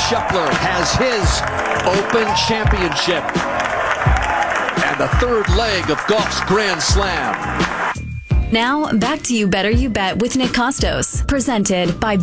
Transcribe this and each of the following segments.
Scheffler has his Open Championship and the third leg of golf's Grand Slam. Now, back to You Better You Bet with Nick Costos, presented by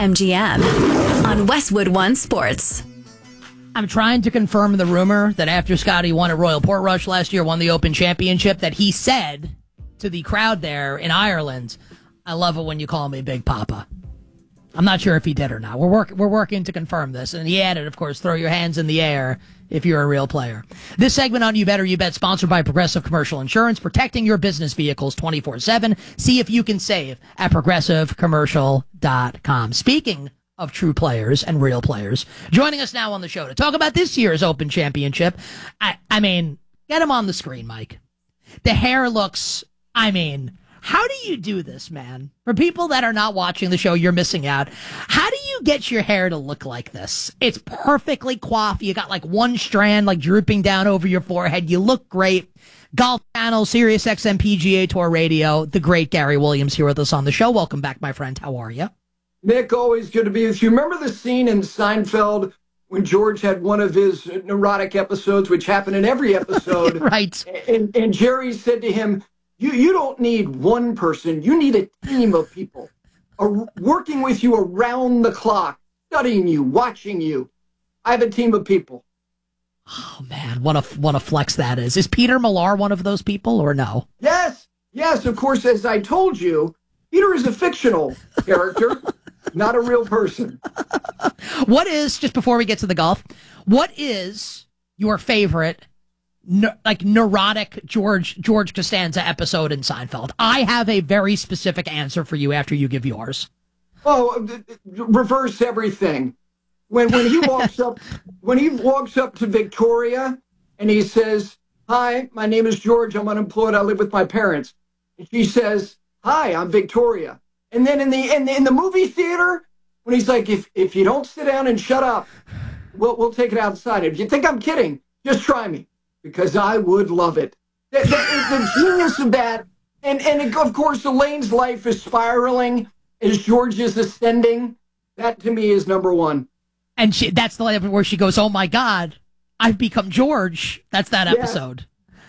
BetMGM on Westwood One Sports. I'm trying to confirm the rumor that after Scotty won at Royal Portrush last year, won the Open Championship, that he said to the crowd there in Ireland, "I love it when you call me Big Papa." I'm not sure if he did or not. We're working to confirm this. And he added, of course, throw your hands in the air if you're a real player. This segment on You Better You Bet, sponsored by Progressive Commercial Insurance, protecting your business vehicles 24/7. See if you can save at progressivecommercial.com. Speaking of true players and real players, joining us now on the show to talk about this year's Open Championship. I mean, get him on the screen, Mike. The hair looks, how do you do this, man? For people that are not watching the show, you're missing out. How do you get your hair to look like this? It's perfectly coiffed. You got like one strand like drooping down over your forehead. You look great. Golf Channel, Sirius XM PGA Tour Radio. The great Gary Williams here with us on the show. Welcome back, my friend. How are you? Nick, always good to be with you. Remember the scene in Seinfeld when George had one of his neurotic episodes, which happened in every episode? Right. And Jerry said to him, You don't need one person. You need a team of people working with you around the clock, studying you, watching you. I have a team of people. Oh, man, what a flex that is. Is Peter Millar one of those people or no? Yes, of course, as I told you, Peter is a fictional character, not a real person. What is, just before we get to the golf, what is your favorite neurotic George Costanza episode in Seinfeld? I have a very specific answer for you after you give yours. Oh, reverse everything. When he walks up to Victoria and he says, "Hi, my name is George. I'm unemployed. I live with my parents." And she says, "Hi, I'm Victoria." And then in the movie theater, when he's like, "If you don't sit down and shut up, we'll take it outside. If you think I'm kidding, just try me." Because I would love it. The genius of that, and of course Elaine's life is spiraling as George is ascending. That to me is number one. And that's the level where she goes, "Oh my God, I've become George." That's that episode.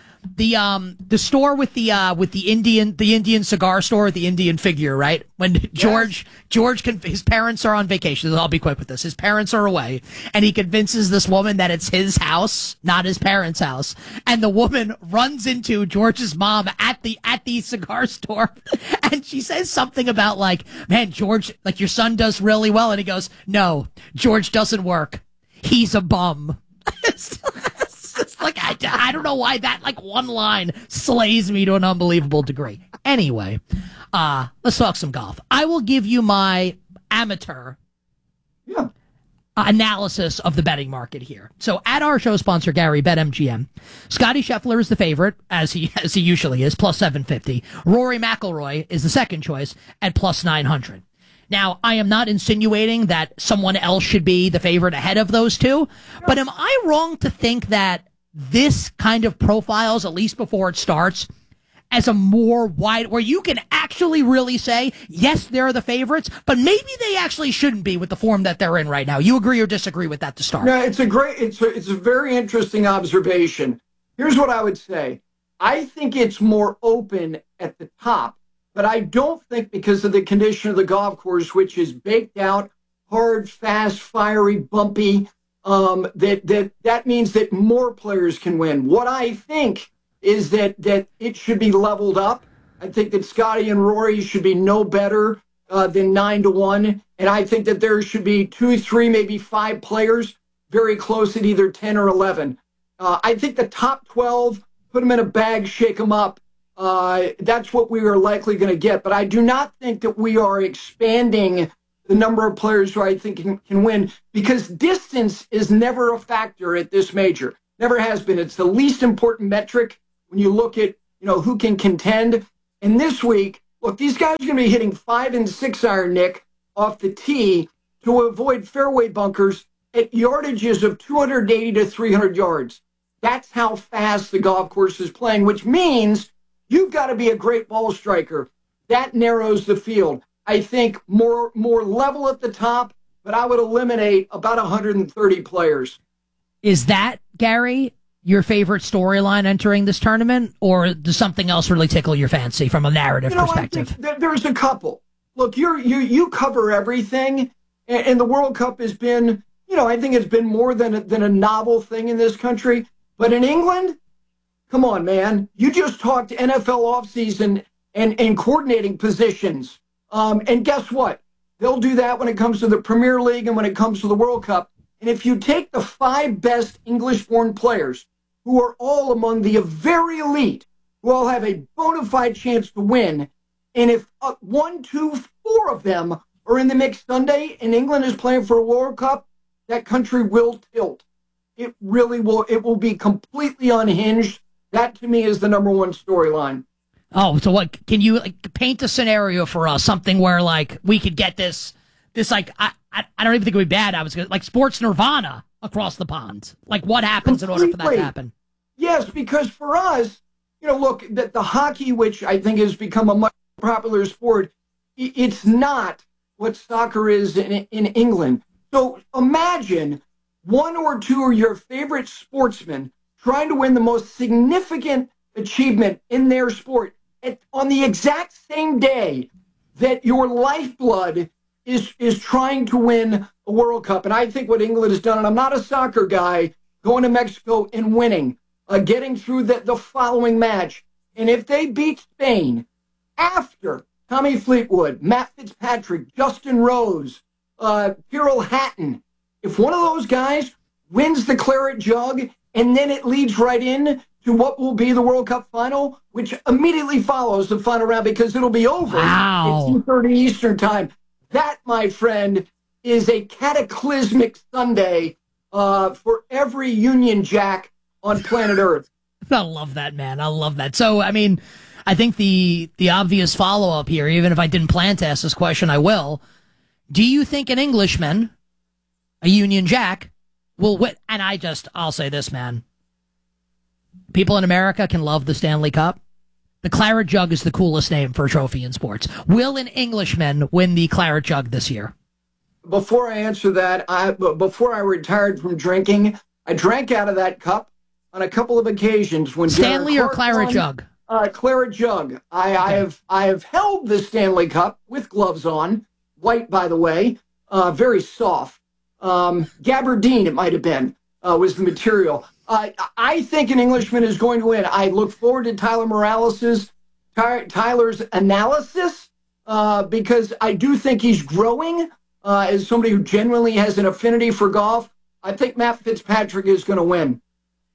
The store with the Indian cigar store, the Indian figure, right? When George his parents are on vacation. I'll be quick with this. His parents are away, and he convinces this woman that it's his house, not his parents' house. And the woman runs into George's mom at the cigar store, and she says something about like, "Man, George, like your son does really well." And he goes, "No, George doesn't work. He's a bum." It's like, I don't know why that like one line slays me to an unbelievable degree. Anyway, let's talk some golf. I will give you my amateur analysis of the betting market here. So at our show sponsor, Gary, BetMGM, Scotty Scheffler is the favorite, as he usually is, plus 750. Rory McIlroy is the second choice at plus 900. Now, I am not insinuating that someone else should be the favorite ahead of those two, but am I wrong to think that this kind of profiles, at least before it starts, as a more wide, where you can actually really say, yes, they're the favorites, but maybe they actually shouldn't be with the form that they're in right now? You agree or disagree with that to start? No, it's a very interesting observation. Here's what I would say. I think it's more open at the top. But I don't think, because of the condition of the golf course, which is baked out, hard, fast, fiery, bumpy, that means that more players can win. What I think is that it should be leveled up. I think that Scotty and Rory should be no better than 9-1, and I think that there should be 2, 3, maybe 5 players very close at either 10 or 11. I think the top 12, put them in a bag, shake them up. That's what we are likely going to get. But I do not think that we are expanding the number of players who I think can win, because distance is never a factor at this major. Never has been. It's the least important metric when you look at, who can contend. And this week, look, these guys are going to be hitting 5 and 6 iron, Nick, off the tee to avoid fairway bunkers at yardages of 280 to 300 yards. That's how fast the golf course is playing, which means you've got to be a great ball striker. That narrows the field. I think more level at the top but I would eliminate about 130 players. Is that, Gary, your favorite storyline entering this tournament, or does something else really tickle your fancy from a narrative perspective? I think there's a couple. Look, you cover everything, and the World Cup has been, I think it's been more than a novel thing in this country. But in England, come on, man. You just talked NFL offseason and coordinating positions. And guess what? They'll do that when it comes to the Premier League and when it comes to the World Cup. And if you take the 5 best English-born players, who are all among the very elite, who all have a bona fide chance to win, and if 1, 2, 4 of them are in the mix Sunday and England is playing for a World Cup, that country will tilt. It really will. It will be completely unhinged. That, to me, is the number one storyline. Oh, so what? Can you paint a scenario for us? Something where we could get this I don't even think it would be bad. I was gonna, sports nirvana across the pond. What happens Completely. in order for that to happen? Yes, because for us, look, the hockey, which I think has become a much popular sport, it's not what soccer is in England. So imagine 1 or 2 of your favorite sportsmen trying to win the most significant achievement in their sport on the exact same day that your lifeblood is trying to win a World Cup. And I think what England has done, and I'm not a soccer guy, going to Mexico and winning, getting through the following match. And if they beat Spain after Tommy Fleetwood, Matt Fitzpatrick, Justin Rose, Tyrrell Hatton, if one of those guys wins the Claret Jug and then it leads right in to what will be the World Cup final, which immediately follows the final round because it'll be over at 2:30 Eastern time. That, my friend, is a cataclysmic Sunday for every Union Jack on planet Earth. I love that, man. I love that. So, I think the obvious follow-up here, even if I didn't plan to ask this question, I will. Do you think an Englishman, a Union Jack, will win? And I'll say this, man. People in America can love the Stanley Cup. The Claret Jug is the coolest name for a trophy in sports. Will an Englishman win the Claret Jug this year? Before I answer that, before I retired from drinking, I drank out of that cup on a couple of occasions. When Stanley or Claret Jug? Claret Jug. I have held the Stanley Cup with gloves on, white by the way, very soft. Gabardine, it might have been, was the material. I think an Englishman is going to win. I look forward to Tyler's analysis because I do think he's growing as somebody who genuinely has an affinity for golf. I think Matt Fitzpatrick is going to win.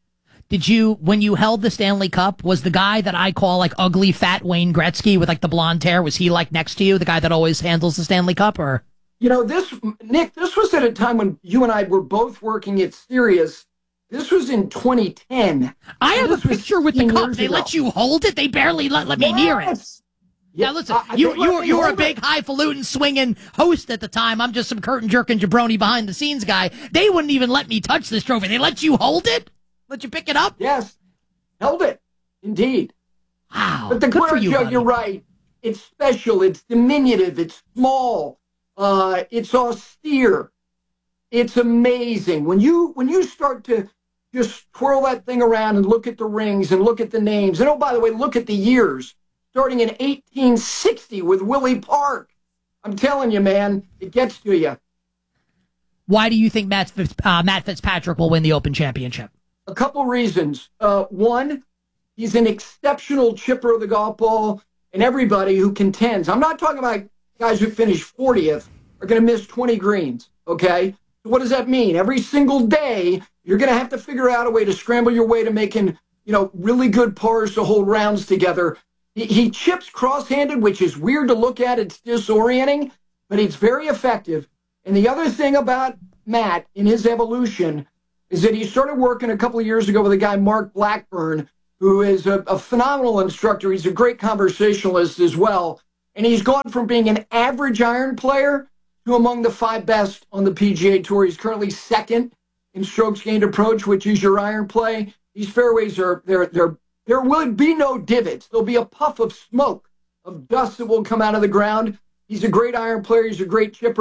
When you held the Stanley Cup, was the guy that I call ugly fat Wayne Gretzky with the blonde hair, was he next to you, the guy that always handles the Stanley Cup, or? Nick, this was at a time when you and I were both working at Sirius. This was in 2010. I have a picture with the cup. They let you hold it? They barely let me near it. Yeah, now listen, you were a big highfalutin swinging host at the time. I'm just some curtain jerking jabroni behind the scenes guy. They wouldn't even let me touch this trophy. They let you hold it? Let you pick it up? Yes, held it, indeed. Wow, but the Claret Jug, you're right. It's special. It's diminutive. It's small. It's austere. It's amazing when you start to just twirl that thing around and look at the rings and look at the names. And oh, by the way, look at the years. Starting in 1860 with Willie Park. I'm telling you, man, it gets to you. Why do you think Matt Fitzpatrick will win the Open Championship? A couple reasons. One, he's an exceptional chipper of the golf ball, and everybody who contends. I'm not talking about guys who finish 40th are going to miss 20 greens, okay? So what does that mean? Every single day, you're going to have to figure out a way to scramble your way to making, really good pars to hold rounds together. He chips cross-handed, which is weird to look at. It's disorienting, but it's very effective. And the other thing about Matt in his evolution is that he started working a couple of years ago with a guy, Mark Blackburn, who is a phenomenal instructor. He's a great conversationalist as well. And he's gone from being an average iron player to among the 5 best on the PGA Tour. He's currently second in strokes gained approach, which is your iron play. These fairways there will be no divots. There'll be a puff of smoke, of dust that will come out of the ground. He's a great iron player. He's a great chipper.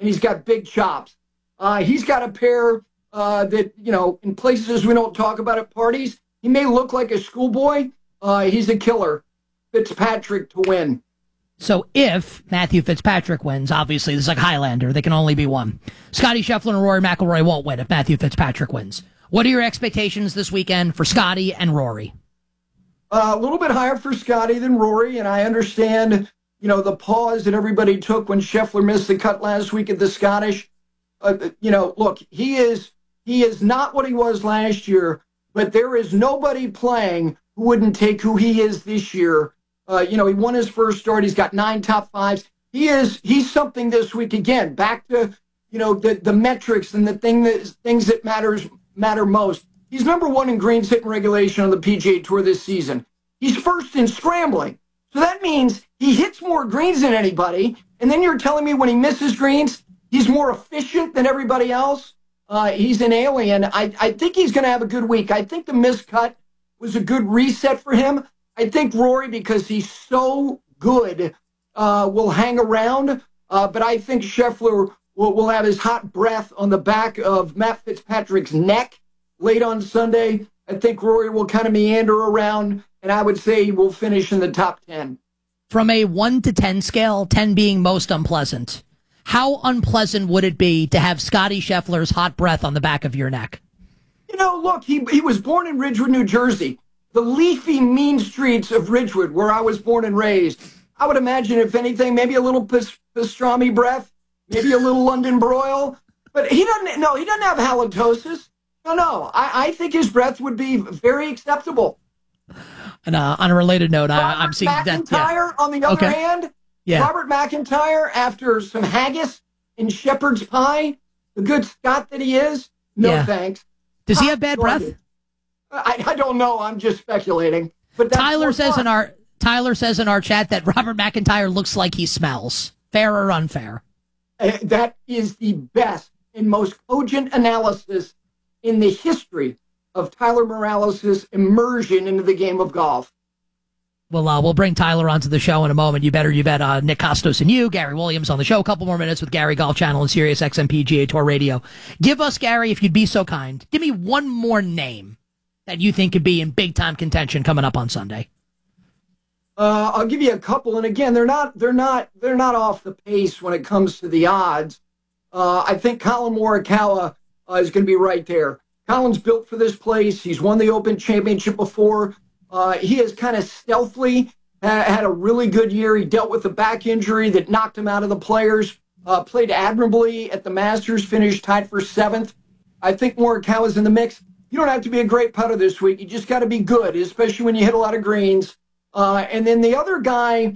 and he's got big chops. He's got a pair that, in places we don't talk about at parties, he may look like a schoolboy. He's a killer. Fitzpatrick to win. So if Matthew Fitzpatrick wins, obviously this is like Highlander. They can only be one. Scotty Scheffler and Rory McIlroy won't win if Matthew Fitzpatrick wins. What are your expectations this weekend for Scotty and Rory? A little bit higher for Scotty than Rory, and I understand, the pause that everybody took when Scheffler missed the cut last week at the Scottish. Look, he is not what he was last year, but there is nobody playing who wouldn't take who he is this year. He won his first start. He's got 9 top fives. He's something this week again. Back to the metrics and the things that matter most. He's number 1 in greens hit and regulation on the PGA Tour this season. He's first in scrambling, so that means he hits more greens than anybody. And then you're telling me when he misses greens, he's more efficient than everybody else. He's an alien. I think he's going to have a good week. I think the miscut was a good reset for him. I think Rory, because he's so good, will hang around. But I think Scheffler will have his hot breath on the back of Matt Fitzpatrick's neck late on Sunday. I think Rory will kind of meander around, and I would say he will finish in the top 10. From a 1 to 10 scale, 10 being most unpleasant, how unpleasant would it be to have Scotty Scheffler's hot breath on the back of your neck? Look, he was born in Ridgewood, New Jersey. The leafy, mean streets of Ridgewood, where I was born and raised. I would imagine, if anything, maybe a little pastrami breath, maybe a little London broil. But he doesn't have halitosis. No. I think his breath would be very acceptable. And on a related note, I'm seeing that. McIntyre, on the other hand, Robert McIntyre, after some haggis and shepherd's pie, the good Scot that he is, thanks. Does he have bad breath? I don't know. I'm just speculating. But Tyler says in our chat that Robert McIntyre looks like he smells. Fair or unfair? That is the best and most cogent analysis in the history of Tyler Morales' immersion into the game of golf. Well, we'll bring Tyler onto the show in a moment. You bet. Nick Costos and you, Gary Williams on the show. A couple more minutes with Gary Golf Channel and Sirius XM PGA Tour Radio. Give us, Gary, if you'd be so kind, give me one more name that you think could be in big time contention coming up on Sunday. I'll give you a couple, and again, they're not off the pace when it comes to the odds. I think Colin Morikawa is going to be right there. Colin's built for this place. He's won the Open Championship before. He has kind of stealthily had a really good year. He dealt with a back injury that knocked him out of the Players. Played admirably at the Masters, finished tied for 7th. I think Morikawa's in the mix. You don't have to be a great putter this week. You just got to be good, especially when you hit a lot of greens. And then the other guy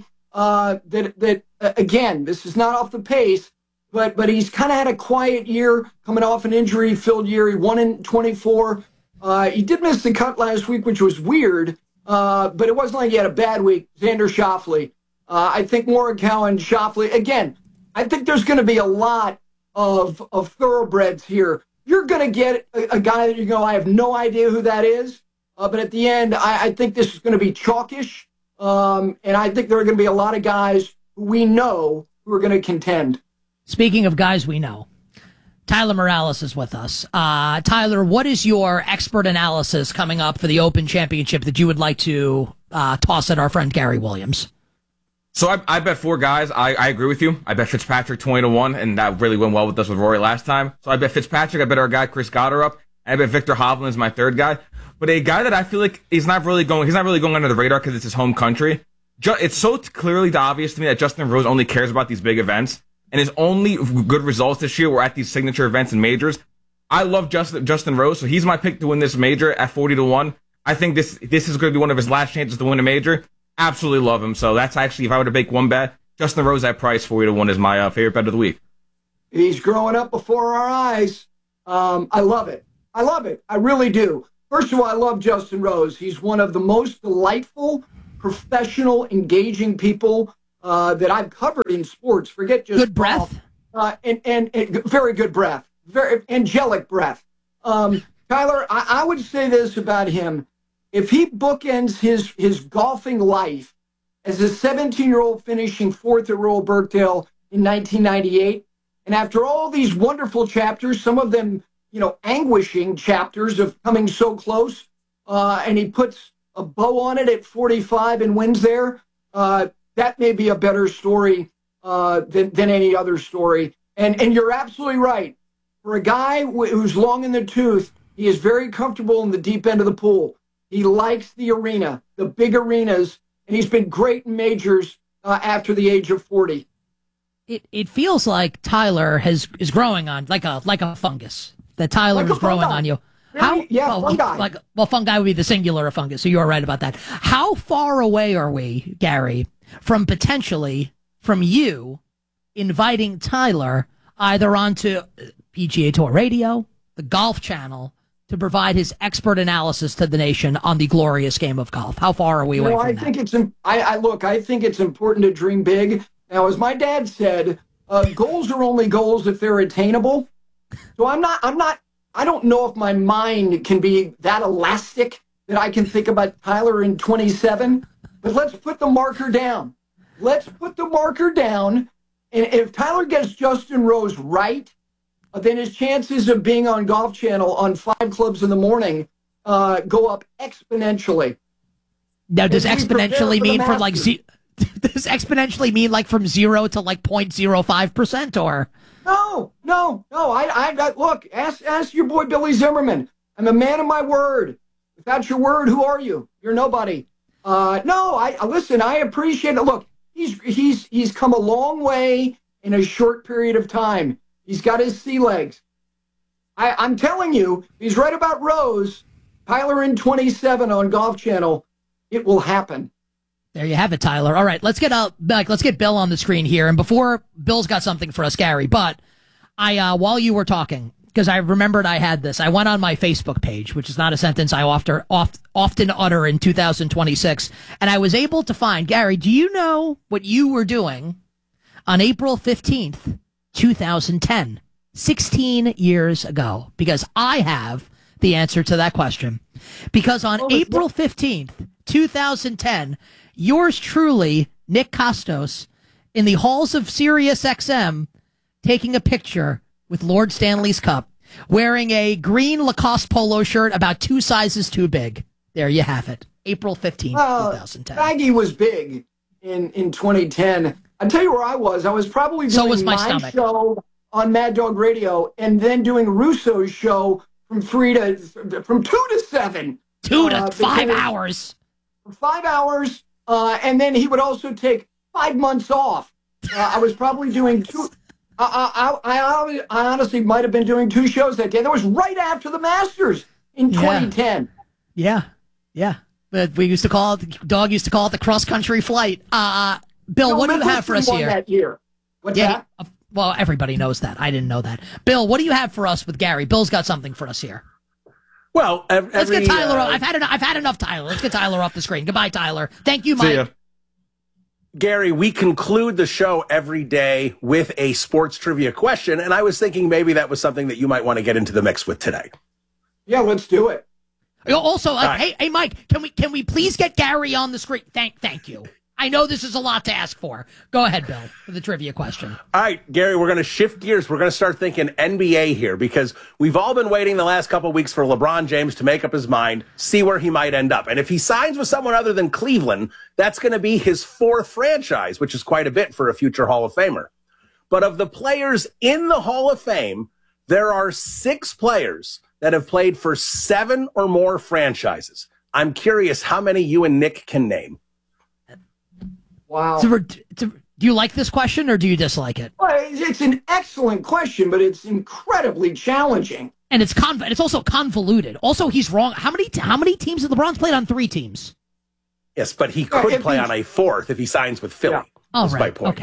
that again, this is not off the pace, but he's kind of had a quiet year, coming off an injury-filled year. He won in 24. He did miss the cut last week, which was weird, but it wasn't like he had a bad week. Xander Schauffele. I think Morikawa and Schauffele, again, I think there's going to be a lot of thoroughbreds here. You're going to get a guy that you go, I have no idea who that is. But at the end, I think this is going to be chalkish. And I think there are going to be a lot of guys who we know who are going to contend. Speaking of guys we know, Tyler Morales is with us. Tyler, what is your expert analysis coming up for the Open Championship that you would like to toss at our friend Gary Williams? So I bet 4 guys. I agree with you. I bet Fitzpatrick 20-1, and that really went well with us with Rory last time. So I bet Fitzpatrick. I bet our guy Chris Goddard up. And I bet Victor Hovland is my 3rd guy. But a guy that I feel like he's not really going under the radar because it's his home country. It's so clearly obvious to me that Justin Rose only cares about these big events, and his only good results this year were at these signature events and majors. I love Justin Rose, so he's my pick to win this major at 40-1. I think this is going to be one of his last chances to win a major. Absolutely love him. So that's actually, if I were to make one bet, Justin Rose at price 40-1 is my favorite bet of the week. He's growing up before our eyes. I love it. I really do. First of all, I love Justin Rose. He's one of the most delightful, professional, engaging people that I've covered in sports. Forget just good breath, and very good breath, very angelic breath. Tyler, I would say this about him: if he bookends his golfing life as a 17-year-old finishing 4th at Royal Birkdale in 1998, And after all these wonderful chapters, some of them, anguishing chapters of coming so close, and he puts a bow on it at 45 and wins there, that may be a better story than any other story. And you're absolutely right. For a guy who's long in the tooth, he is very comfortable in the deep end of the pool. He likes the arena, the big arenas, and he's been great in majors after the age of 40. It feels like Tyler is growing on like a fungus. That Tyler is growing on you. Fungi. Fungi would be the singular of fungus, so you are right about that. How far away are we, Gary, from you inviting Tyler either onto PGA Tour Radio, the Golf Channel, to provide his expert analysis to the nation on the glorious game of golf? How far are we away from that? I think it's important to dream big. Now, as my dad said, goals are only goals if they're attainable. So I don't know if my mind can be that elastic that I can think about Tyler in 27, but let's put the marker down. And if Tyler gets Justin Rose right, then his chances of being on Golf Channel on 5 clubs in the morning go up exponentially. Now, does exponentially mean from does exponentially mean like from 0 to like 0.05% or? No. I look, ask your boy Billy Zimmerman. I'm a man of my word. Without your word, who are you? You're nobody. Listen, I appreciate it. Look, he's come a long way in a short period of time. He's got his sea legs. I'm telling you, he's right about Rose. Tyler in 27 on Golf Channel. It will happen. There you have it, Tyler. All right, let's get Bill on the screen here. And before Bill's got something for us, Gary, but while you were talking, because I remembered I had this, I went on my Facebook page, which is not a sentence I often utter in 2026, and I was able to find, Gary, do you know what you were doing on April 15th, 2010, 16 years ago? Because I have the answer to that question. Because on April 15th, 2010, yours truly, Nick Costos, in the halls of Sirius XM, taking a picture with Lord Stanley's Cup, wearing a green Lacoste polo shirt about 2 sizes too big. There you have it. April 15th, 2010. Baggy was big in 2010. I'll tell you where I was. I was probably doing my show on Mad Dog Radio and then doing Russo's show from 2 to 7. 2 to 5 hours. 5 hours. And then he would also take 5 months off. I was probably doing 2. I honestly might have been doing 2 shows that day. That was right after the Masters in 2010. Yeah. But Dog used to call it the cross-country flight. Bill, what do you have for us here? That year. What's that? Well, everybody knows that. I didn't know that. Bill, what do you have for us with Gary? Bill's got something for us here. Well, let's get Tyler. I've had enough, Tyler. Let's get Tyler off the screen. Goodbye, Tyler. Thank you, Mike. See ya. Gary, we conclude the show every day with a sports trivia question, and I was thinking maybe that was something that you might want to get into the mix with today. Yeah, let's do it. Also, hey, Mike, can we please get Gary on the screen? Thank you. I know this is a lot to ask for. Go ahead, Bill, for the trivia question. All right, Gary, we're going to shift gears. We're going to start thinking NBA here because we've all been waiting the last couple of weeks for LeBron James to make up his mind, see where he might end up. And if he signs with someone other than Cleveland, that's going to be his 4th franchise, which is quite a bit for a future Hall of Famer. But of the players in the Hall of Fame, there are 6 players that have played for 7 or more franchises. I'm curious how many you and Nick can name. Wow. Do you like this question or do you dislike it? Well, it's an excellent question, but it's incredibly challenging. And it's also convoluted. Also, he's wrong. How many teams have LeBron's played on? 3 teams? Yes, but he could play on a 4th if he signs with Philly. Yeah. Oh, that's right. my point.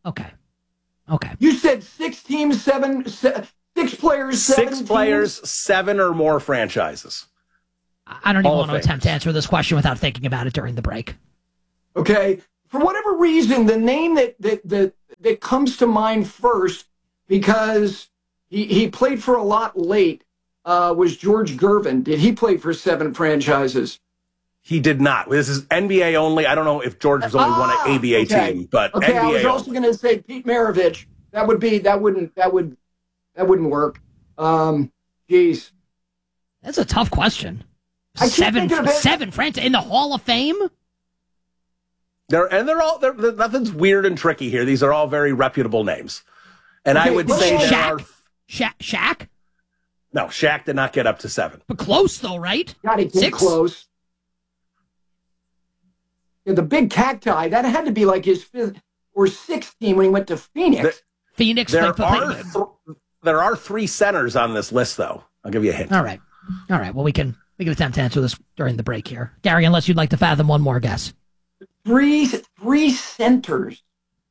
Okay. You said 6 teams, 6 players, 7 6 players, 7 or more franchises. I don't even want to attempt to answer this question without thinking about it during the break. Okay. For whatever reason, the name that comes to mind first, because he played for a lot late, was George Gervin. Did he play for 7 franchises? He did not. This is NBA only. I don't know if George has only won an ABA team, but NBA I was also going to say Pete Maravich, That wouldn't work. Geez. That's a tough question. I keep thinking of it. Seven franchises in the Hall of Fame? They're nothing's weird and tricky here. These are all very reputable names. And I would say there are... Shaq? No, Shaq did not get up to 7. But close, though, right? God, he came close. Yeah, the big cacti, that had to be like his 5th or 6th team when he went to Phoenix. There are 3 centers on this list, though. I'll give you a hint. All right. Well, we can attempt to answer this during the break here. Gary, unless you'd like to fathom one more guess. 3 centers.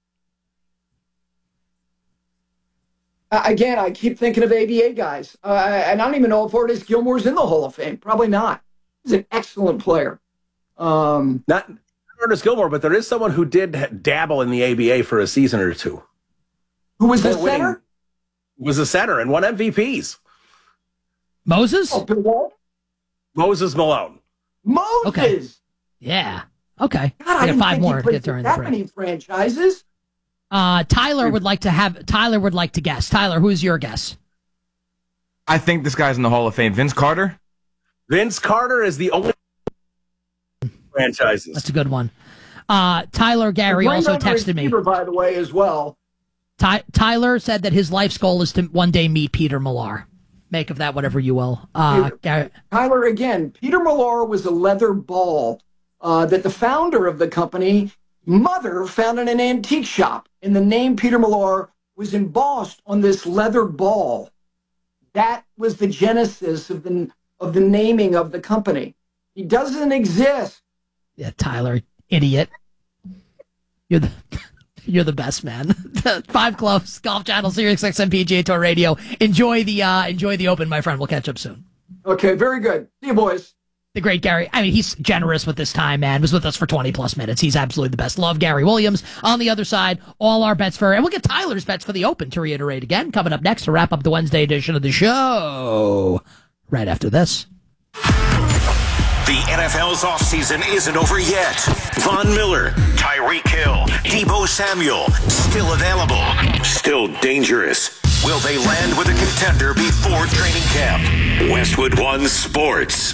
Again, I keep thinking of ABA guys. And I don't even know if Ortiz Gilmore's in the Hall of Fame. Probably not. He's an excellent player. Not Ortiz Gilmore, but there is someone who did dabble in the ABA for a season or 2. Who was the center? Was a center and won MVPs. Moses? Oh, Bill Walton? Moses Malone. Moses! Okay. Yeah. Okay. God, I didn't 5 think more he to get played during that the break. many franchises. Tyler would like to guess. Tyler, who's your guess? I think this guy's in the Hall of Fame. Vince Carter? Vince Carter is the only franchises. That's a good one. Tyler, Gary also texted me. By the way, as well. Tyler said that his life's goal is to one day meet Peter Millar. Make of that whatever you will. Gary. Tyler, again, Peter Millar was a leather ball that the founder of the company, mother, found in an antique shop. And the name Peter Millar was embossed on this leather ball. That was the genesis of the naming of the company. He doesn't exist. Yeah, Tyler, idiot. You're the best, man. 5 Clubs, Golf Channel, Sirius XM PGA Tour Radio. Enjoy the Open, my friend. We'll catch up soon. Okay, very good. See you, boys. The great Gary. I mean, he's generous with this time, man. Was with us for 20-plus minutes. He's absolutely the best. Love Gary Williams. On the other side, all our bets and we'll get Tyler's bets for the Open to reiterate again. Coming up next to wrap up the Wednesday edition of the show. Right after this. The NFL's offseason isn't over yet. Von Miller, Tyreek Hill, Deebo Samuel, still available, still dangerous. Will they land with a contender before training camp? Westwood One Sports.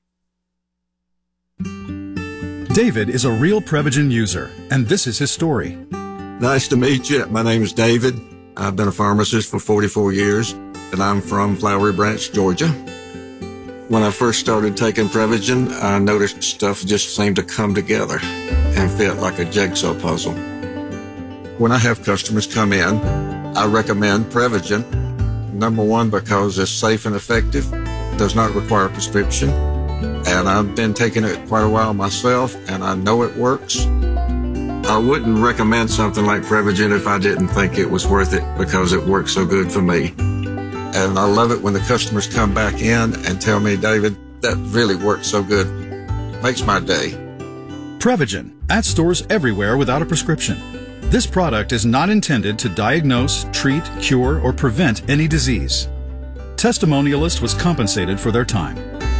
David is a real Prevagen user, and this is his story. Nice to meet you. My name is David. I've been a pharmacist for 44 years, and I'm from Flowery Branch, Georgia. When I first started taking Prevagen, I noticed stuff just seemed to come together and fit like a jigsaw puzzle. When I have customers come in, I recommend Prevagen. Number one, because it's safe and effective, does not require a prescription, and I've been taking it quite a while myself, and I know it works. I wouldn't recommend something like Prevagen if I didn't think it was worth it because it works so good for me. And I love it when the customers come back in and tell me, David, that really works so good. Makes my day. Prevagen, at stores everywhere without a prescription. This product is not intended to diagnose, treat, cure, or prevent any disease. Testimonialist was compensated for their time.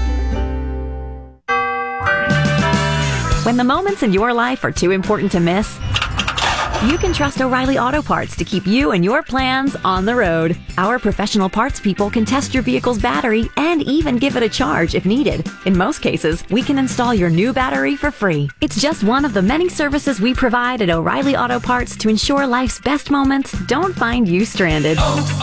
When the moments in your life are too important to miss, you can trust O'Reilly Auto Parts to keep you and your plans on the road. Our professional parts people can test your vehicle's battery and even give it a charge if needed. In most cases, we can install your new battery for free. It's just one of the many services we provide at O'Reilly Auto Parts to ensure life's best moments don't find you stranded.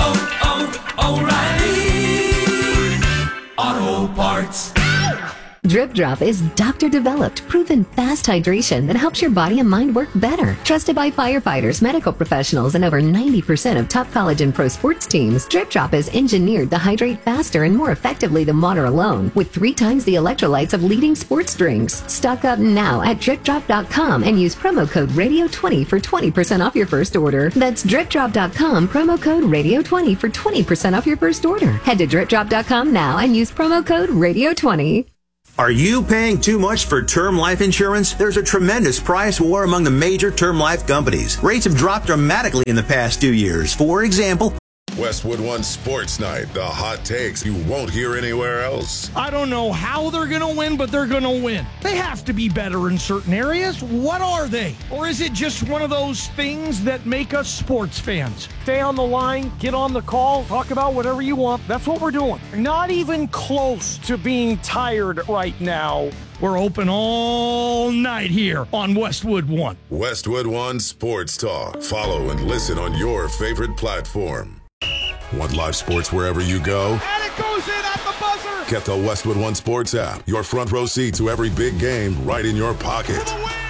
O'Reilly Auto Parts. Drip Drop is doctor-developed, proven fast hydration that helps your body and mind work better. Trusted by firefighters, medical professionals, and over 90% of top college and pro sports teams, Drip Drop is engineered to hydrate faster and more effectively than water alone, with 3 times the electrolytes of leading sports drinks. Stock up now at DripDrop.com and use promo code Radio20 for 20% off your first order. That's DripDrop.com, promo code Radio20 for 20% off your first order. Head to DripDrop.com now and use promo code Radio20. Are you paying too much for term life insurance? There's a tremendous price war among the major term life companies. Rates have dropped dramatically in the past 2 years. For example, Westwood One Sports Night, the hot takes you won't hear anywhere else. I don't know how they're going to win, but they're going to win. They have to be better in certain areas. What are they? Or is it just one of those things that make us sports fans? Stay on the line, get on the call, talk about whatever you want. That's what we're doing. Not even close to being tired right now. We're open all night here on Westwood One. Westwood One Sports Talk. Follow and listen on your favorite platform. Want live sports wherever you go? And it goes in at the buzzer. Get the Westwood One Sports app. Your front row seat to every big game right in your pocket.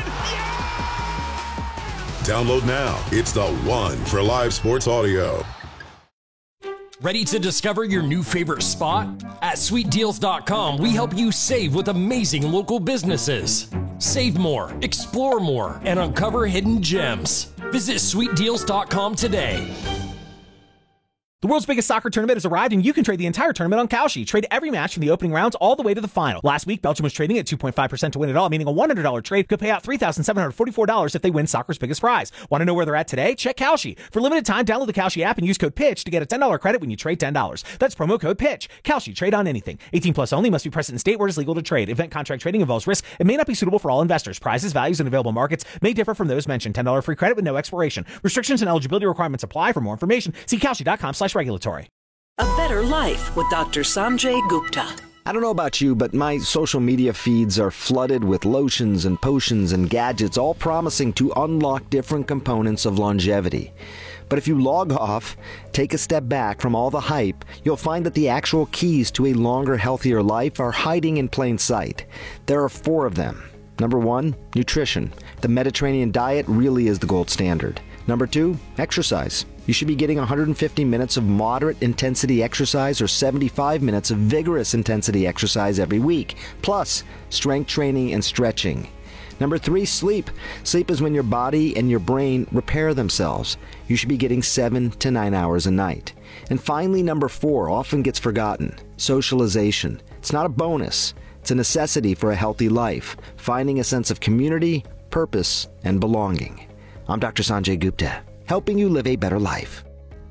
Download now. It's the one for live sports audio. Ready to discover your new favorite spot? At sweetdeals.com, we help you save with amazing local businesses. Save more, explore more, and uncover hidden gems. Visit sweetdeals.com today. The world's biggest soccer tournament has arrived, and you can trade the entire tournament on Kalshi. Trade every match from the opening rounds all the way to the final. Last week, Belgium was trading at 2.5% to win it all, meaning a $100 trade could pay out $3,744 if they win soccer's biggest prize. Want to know where they're at today? Check Kalshi. For limited time, download the Kalshi app and use code PITCH to get a $10 credit when you trade $10. That's promo code PITCH. Kalshi. Trade on anything. 18 plus only. Must be present in state where it is legal to trade. Event contract trading involves risk. It may not be suitable for all investors. Prizes, values, and available markets may differ from those mentioned. $10 free credit with no expiration. Restrictions and eligibility requirements apply. For more information, see Kalshi.com/regulatory. A better life with Dr. Sanjay Gupta. I don't know about you, but my social media feeds are flooded with lotions and potions and gadgets, all promising to unlock different components of longevity. But if you log off, take a step back from all the hype, you'll find that the actual keys to a longer, healthier life are hiding in plain sight. There are 4 of them. Number 1, nutrition. The Mediterranean diet really is the gold standard. Number 2, exercise. You should be getting 150 minutes of moderate intensity exercise or 75 minutes of vigorous intensity exercise every week, plus strength training and stretching. Number 3, sleep. Sleep is when your body and your brain repair themselves. You should be getting 7 to 9 hours a night. And finally, number 4 often gets forgotten. Socialization. It's not a bonus. It's a necessity for a healthy life, finding a sense of community, purpose, and belonging. I'm Dr. Sanjay Gupta, helping you live a better life.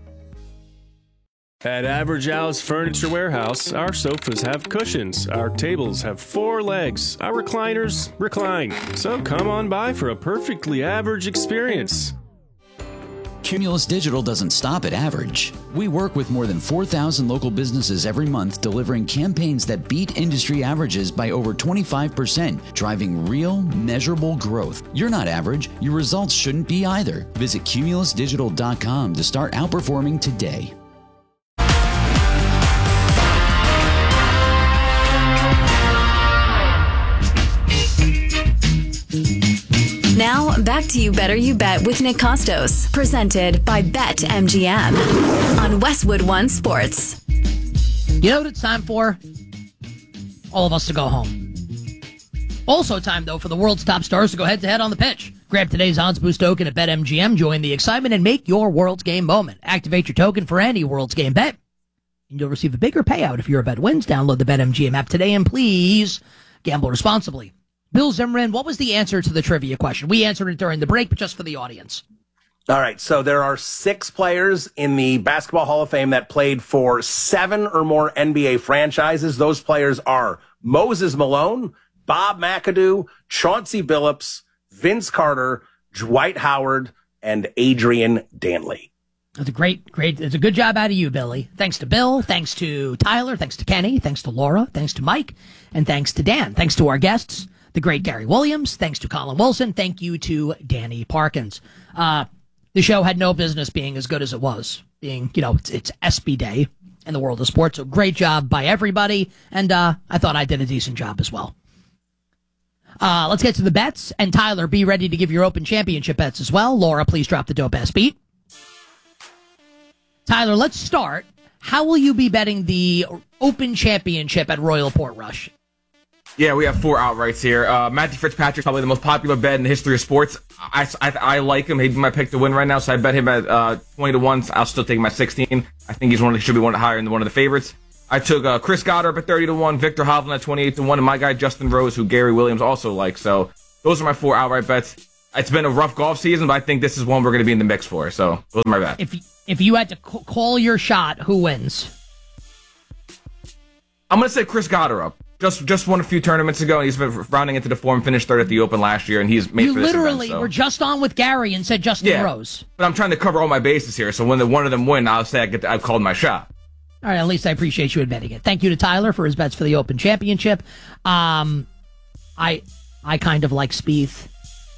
At Average Al's Furniture Warehouse, our sofas have cushions, our tables have 4 legs, our recliners recline. So come on by for a perfectly average experience. Cumulus Digital doesn't stop at average. We work with more than 4,000 local businesses every month, delivering campaigns that beat industry averages by over 25%, driving real, measurable growth. You're not average. Your results shouldn't be either. Visit cumulusdigital.com to start outperforming today. Now, back to You Better You Bet with Nick Costos, presented by BetMGM on Westwood One Sports. You know what it's time for? All of us to go home. Also time, though, for the world's top stars to go head-to-head on the pitch. Grab today's odds boost token at BetMGM, join the excitement, and make your World's Game moment. Activate your token for any World's Game bet, and you'll receive a bigger payout if your bet wins. Download the BetMGM app today, and please gamble responsibly. Bill Zimmerman, what was the answer to the trivia question? We answered it during the break, but just for the audience. All right, so there are 6 players in the Basketball Hall of Fame that played for 7 or more NBA franchises. Those players are Moses Malone, Bob McAdoo, Chauncey Billups, Vince Carter, Dwight Howard, and Adrian Dantley. That's a great. It's a good job out of you, Billy. Thanks to Bill, thanks to Tyler, thanks to Kenny, thanks to Laura, thanks to Mike, and thanks to Dan. Thanks to our guests, the great Gary Williams. Thanks to Colin Wilson. Thank you to Danny Parkins. The show had no business being as good as it was. Being, it's SB Day in the world of sports. So great job by everybody. And I thought I did a decent job as well. Let's get to the bets. And Tyler, be ready to give your Open Championship bets as well. Laura, please drop the dope ass beat. Tyler, let's start. How will you be betting the Open Championship at Royal Portrush? Yeah, we have 4 outrights here. Matthew Fitzpatrick's probably the most popular bet in the history of sports. I like him. He'd be my pick to win right now, so I bet him at 20 to 1. I'll still take him at 16. I think should be one higher than one of the favorites. I took Chris Goddard at 30 to 1, Victor Hovland at 28 to 1, and my guy Justin Rose, who Gary Williams also likes. So those are my 4 outright bets. It's been a rough golf season, but I think this is one we're going to be in the mix for. So those are my bets. If you had to call your shot, who wins? I'm going to say Chris Goddard. Just won a few tournaments ago, and he's been rounding into the form, finished third at the Open last year, and he's made for this event. You literally were just on with Gary and said Justin Rose. But I'm trying to cover all my bases here, so when one of them win, I'll say I've called my shot. All right, at least I appreciate you admitting it. Thank you to Tyler for his bets for the Open Championship. I kind of like Spieth.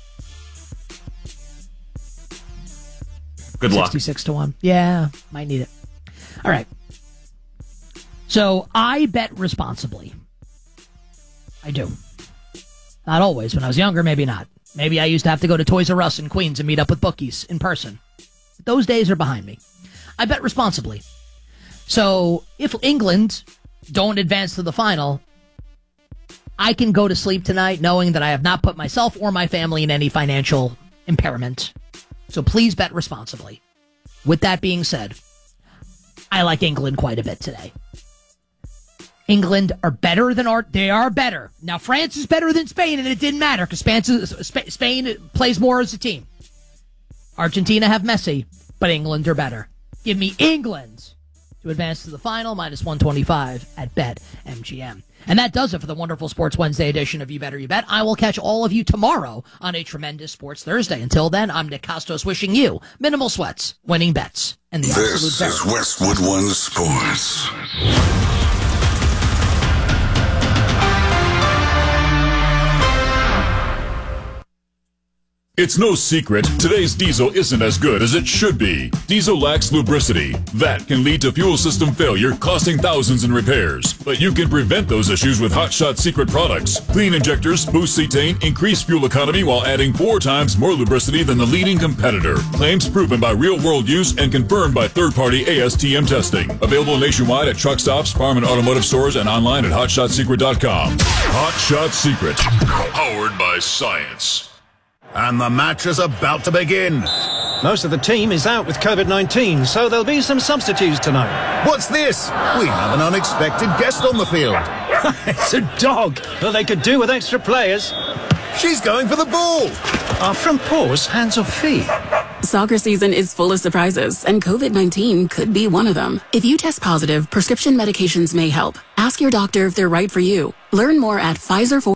Good luck. 66-1. Yeah, might need it. All right. So I bet responsibly. I do. Not always. When I was younger, maybe not. Maybe I used to have to go to Toys R Us in Queens and meet up with bookies in person. Those days are behind me. I bet responsibly. So if England don't advance to the final, I can go to sleep tonight knowing that I have not put myself or my family in any financial impairment. So please bet responsibly. With that being said, I like England quite a bit today. England are better than they are better. Now, France is better than Spain, and it didn't matter because Spain plays more as a team. Argentina have Messi, but England are better. Give me England to advance to the final, -125 at BetMGM. And that does it for the wonderful Sports Wednesday edition of You Better You Bet. I will catch all of you tomorrow on a tremendous Sports Thursday. Until then, I'm Nick Costos wishing you minimal sweats, winning bets, and the absolute This best. is Westwood One Sports. It's no secret, today's diesel isn't as good as it should be. Diesel lacks lubricity. That can lead to fuel system failure, costing thousands in repairs. But you can prevent those issues with Hot Shot Secret products. Clean injectors, boost cetane, increase fuel economy while adding 4 times more lubricity than the leading competitor. Claims proven by real-world use and confirmed by third-party ASTM testing. Available nationwide at truck stops, farm and automotive stores, and online at hotshotsecret.com. Hot Shot Secret. Powered by science. And the match is about to begin. Most of the team is out with COVID-19, so there'll be some substitutes tonight. What's this? We have an unexpected guest on the field. It's a dog. Well, they could do with extra players. She's going for the ball. Are front paws hands or feet? Soccer season is full of surprises, and COVID-19 could be one of them. If you test positive, prescription medications may help. Ask your doctor if they're right for you. Learn more at Pfizer.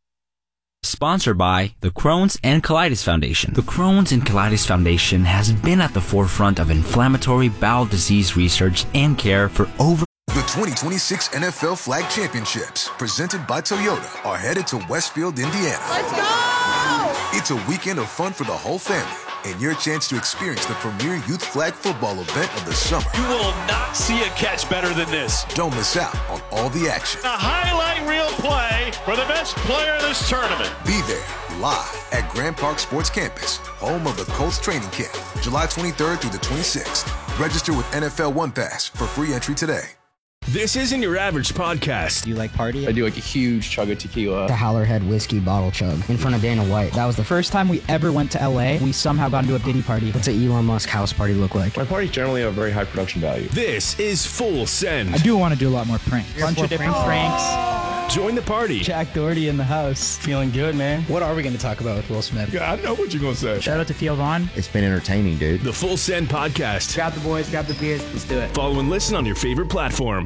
Sponsored by the Crohn's and Colitis Foundation. The Crohn's and Colitis Foundation has been at the forefront of inflammatory bowel disease research and care for over. The 2026 NFL Flag Championships, presented by Toyota, are headed to Westfield, Indiana. Let's go! It's a weekend of fun for the whole family, and your chance to experience the premier youth flag football event of the summer. You will not see a catch better than this. Don't miss out on all the action. A highlight reel play for the best player of this tournament. Be there, live at Grand Park Sports Campus, home of the Colts training camp, July 23rd through the 26th. Register with NFL One Pass for free entry today. This isn't your average podcast. You like party? I do like a huge chug of tequila. The Howlerhead whiskey bottle chug in front of Dana White. That was the first time we ever went to LA. We somehow got into a Diddy party. What's an Elon Musk house party look like? My parties generally have very high production value. This is Full Send. I do want to do a lot more pranks. Bunch of different pranks. Join the party. Jack Doherty in the house. Feeling good, man. What are we going to talk about with Will Smith? Yeah, I know what you're going to say. Shout out to Theo Vaughn. It's been entertaining, dude. The Full Send podcast. Grab the boys, grab the beers. Let's do it. Follow and listen on your favorite platform.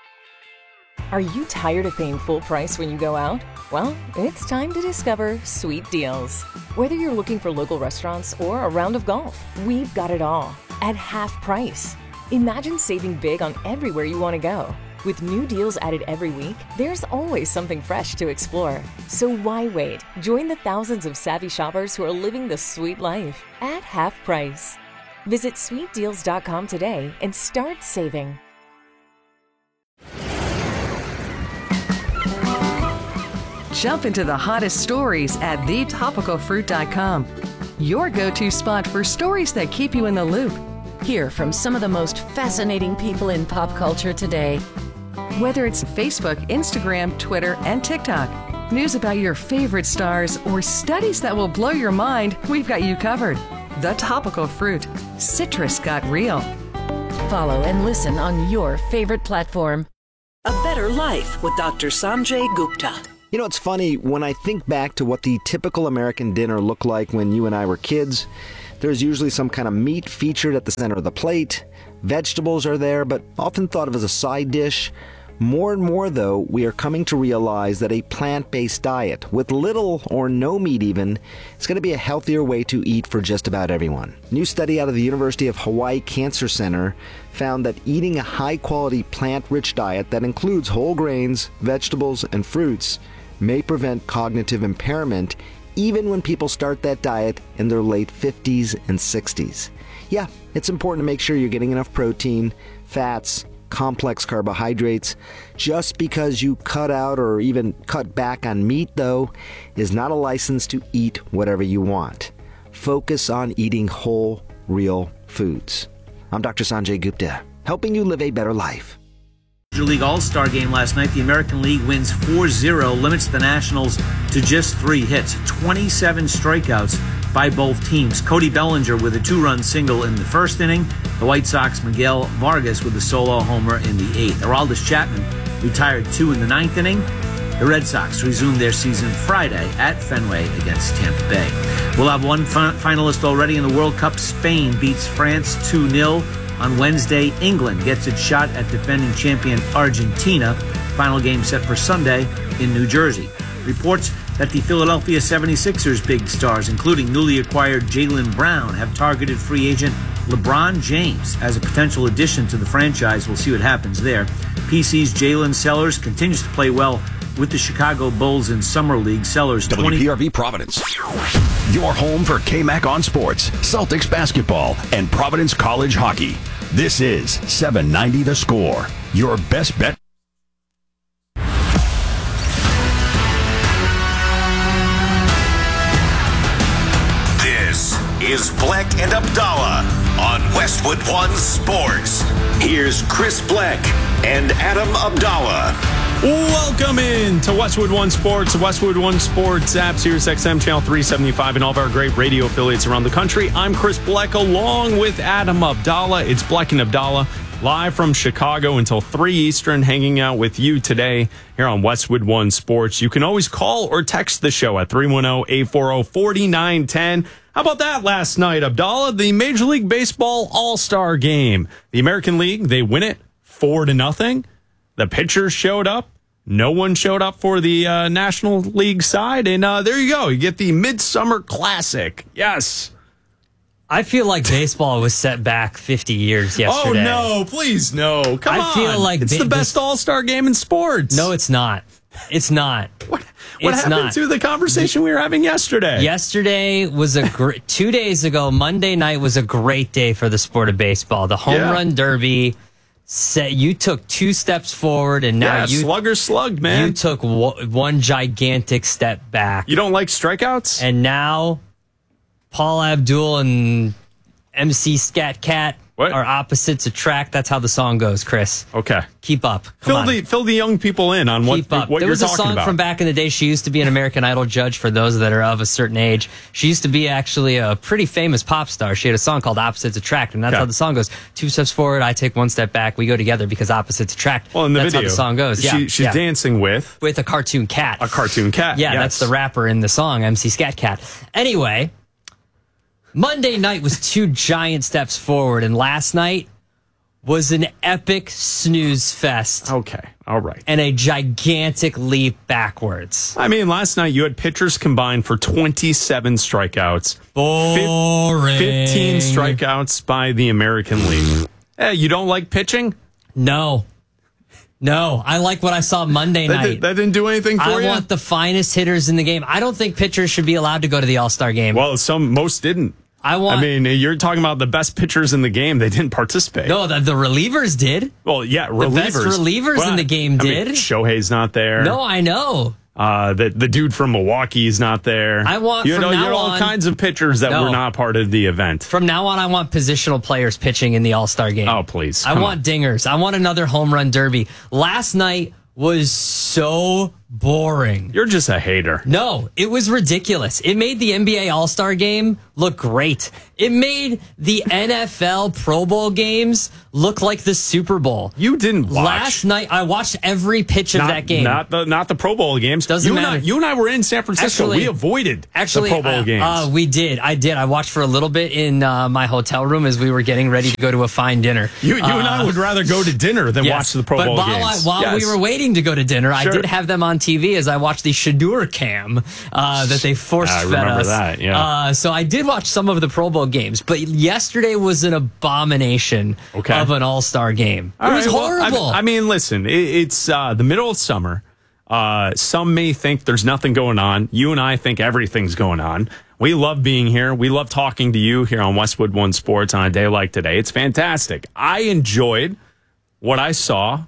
Are you tired of paying full price when you go out? Well, it's time to discover Sweet Deals. Whether you're looking for local restaurants or a round of golf, we've got it all at half price. Imagine saving big on everywhere you want to go. With new deals added every week, there's always something fresh to explore. So why wait? Join the thousands of savvy shoppers who are living the sweet life at half price. Visit sweetdeals.com today and start saving. Jump into the hottest stories at thetopicalfruit.com. Your go-to spot for stories that keep you in the loop. Hear from some of the most fascinating people in pop culture today. Whether it's Facebook, Instagram, Twitter, and TikTok, news about your favorite stars, or studies that will blow your mind, we've got you covered. The Topical Fruit. Citrus got real. Follow and listen on your favorite platform. A Better Life with Dr. Sanjay Gupta. You know, it's funny, when I think back to what the typical American dinner looked like when you and I were kids, There's usually some kind of meat featured at the center of the plate. Vegetables are there, but often thought of as a side dish. More and more, though, we are coming to realize that a plant-based diet, with little or no meat even, is going to be a healthier way to eat for just about everyone. A new study out of the University of Hawaii Cancer Center found that eating a high-quality plant-rich diet that includes whole grains, vegetables, and fruits may prevent cognitive impairment even when people start that diet in their late 50s and 60s. Yeah, it's important to make sure you're getting enough protein, fats, complex carbohydrates. Just because you cut out or even cut back on meat, though, is not a license to eat whatever you want. Focus on eating whole, real foods. I'm Dr. Sanjay Gupta, helping you live a better life. Major League All-Star game last night. The American League wins 4-0, limits the Nationals to just 3 hits, 27 strikeouts by both teams. Cody Bellinger with a 2-run single in the first inning. The White Sox, Miguel Vargas with a solo homer in the 8th. Aroldis Chapman retired 2 in the 9th inning. The Red Sox resumed their season Friday at Fenway against Tampa Bay. We'll have one finalist already in the World Cup. Spain beats France 2-0. On Wednesday, England gets its shot at defending champion Argentina. Final game set for Sunday in New Jersey. Reports that the Philadelphia 76ers big stars, including newly acquired Jaylen Brown, have targeted free agent LeBron James as a potential addition to the franchise. We'll see what happens there. PC's Jalen Sellers continues to play well with the Chicago Bulls in Summer League. Sellers WPRV Providence. Your home for KMAC on sports, Celtics basketball, and Providence College hockey. This is 790 The Score. Your best bet. This is Bleck and Abdallah on Westwood One Sports. Here's Chris Bleck and Adam Abdallah. Welcome in to Westwood One Sports, the Westwood One Sports app, Sirius XM Channel 375, and all of our great radio affiliates around the country. I'm Chris Bleck along with Adam Abdallah. It's Bleck and Abdallah live from Chicago until 3 Eastern, hanging out with you today here on Westwood One Sports. You can always call or text the show at 310-840-4910. How about that last night, Abdallah? The Major League Baseball All-Star Game. The American League, they win it 4-0. The pitchers showed up. No one showed up for the National League side. And there you go. You get the Midsummer Classic. Yes. I feel like baseball was set back 50 years yesterday. Oh, no. Please, no. Come on. I feel like it's the best all-star game in sports. No, it's not. It's not. What happened to the conversation we were having yesterday? Yesterday was 2 days ago, Monday night was a great day for the sport of baseball. The home run derby. You took 2 steps forward, and now slugger slugged, man. You took one gigantic step back. You don't like strikeouts? And now Paul Abdul and MC Scat Cat are opposites attract. That's how the song goes, Chris. Okay. Keep up. Fill the young people in on what you're talking about. There was a song from back in the day. She used to be an American Idol judge for those that are of a certain age. She used to be actually a pretty famous pop star. She had a song called Opposites Attract, and that's how the song goes. 2 steps forward, I take 1 step back. We go together because opposites attract. Well, in the that's video, how the song goes. She's dancing with a cartoon cat. A cartoon cat. Yeah, that's the rapper in the song, MC Scat Cat. Anyway, Monday night was 2 giant steps forward, and last night was an epic snooze fest. Okay, all right. And a gigantic leap backwards. I mean, last night you had pitchers combined for 27 strikeouts. Boring. 15 strikeouts by the American League. You don't like pitching? No, I like what I saw Monday night. That didn't do anything for you? I want the finest hitters in the game. I don't think pitchers should be allowed to go to the All-Star game. Well, most didn't. I mean, you're talking about the best pitchers in the game. They didn't participate. No, the relievers did. Well, yeah, relievers. The best relievers in the game did. I mean, Shohei's not there. No, I know. The dude from Milwaukee is not there. I want you know all kinds of pitchers that were not part of the event. From now on, I want positional players pitching in the All-Star game. Oh, please. I want dingers. I want another home run derby. Last night was so boring. You're just a hater. No, it was ridiculous. It made the NBA All-Star Game look great. It made the NFL Pro Bowl games look like the Super Bowl. You didn't watch. Last night, I watched every pitch of that game. Not the Pro Bowl games. Doesn't matter. You and I were in San Francisco. We avoided the Pro Bowl games. We did. I did. I watched for a little bit in my hotel room as we were getting ready to go to a fine dinner. You and I would rather go to dinner than watch the Pro Bowl games. While we were waiting to go to dinner, I did have them on TV as I watched the Shadur cam that they forced fed us. I remember that, yeah. So I did watch some of the Pro Bowl games, but yesterday was an abomination of an All-Star game. It was horrible. I mean, listen, it's the middle of summer. Some may think there's nothing going on. You and I think everything's going on. We love being here. We love talking to you here on Westwood One Sports on a day like today. It's fantastic. I enjoyed what I saw